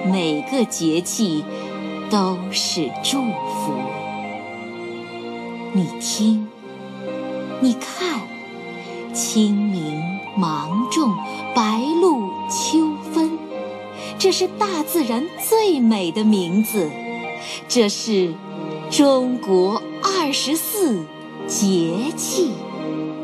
每个节气都是祝福。你听，你看，清明、芒种、白露、秋分，这是大自然最美的名字，这是中国24节气。